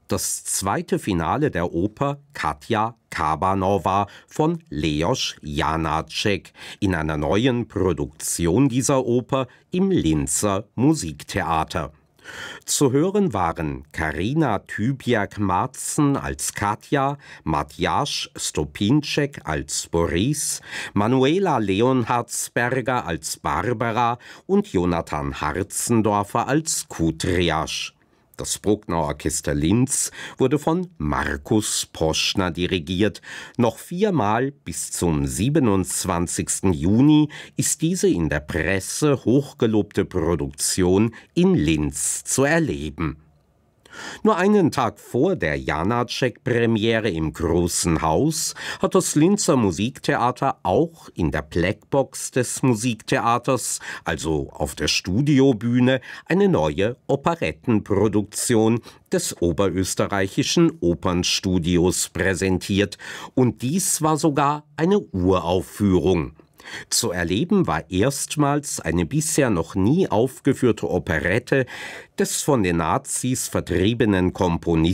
Das zweite Finale der Oper Katja Kabanova von Leos Janáček in einer neuen Produktion dieser Oper im Linzer Musiktheater. Zu hören waren Karina Tybiak-Marzen als Katja, Matjaž Stopinček als Boris, Manuela Leonhardsberger als Barbara und Jonathan Harzendorfer als Kudriaš. Das Bruckner Orchester Linz wurde von Markus Poschner dirigiert. Noch 4-mal bis zum 27. Juni ist diese in der Presse hochgelobte Produktion in Linz zu erleben. Nur einen Tag vor der Janáček-Premiere im Großen Haus hat das Linzer Musiktheater auch in der Blackbox des Musiktheaters, also auf der Studiobühne, eine neue Operettenproduktion des Oberösterreichischen Opernstudios präsentiert. Und dies war sogar eine Uraufführung. Zu erleben war erstmals eine bisher noch nie aufgeführte Operette des von den Nazis vertriebenen Komponisten